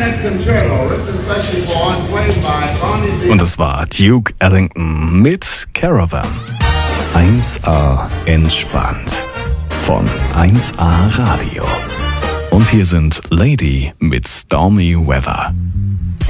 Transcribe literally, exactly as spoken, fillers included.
Und es war Duke Ellington mit Caravan. eins A entspannt von eins A Radio. Und hier sind Lady mit Stormy Weather.